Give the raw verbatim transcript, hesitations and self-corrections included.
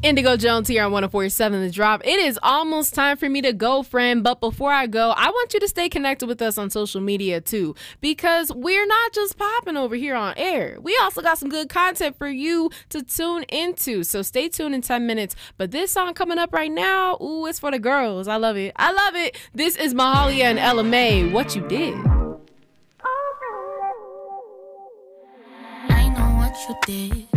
Indigo Jones here on one oh four point seven The Drop. It is almost time for me to go, friend. But before I go, I want you to stay connected with us on social media too, because we're not just popping over here on air. We also got some good content for you to tune into. So stay tuned in ten minutes. But this song coming up right now, ooh, it's for the girls. I love it. I love it. This is Mahalia and Ella Mai, What You Did. I know what you did.